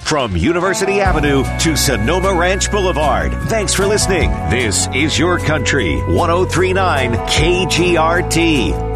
From University Avenue to Sonoma Ranch Boulevard. Thanks for listening. This is Your Country, 103.9 KGRT.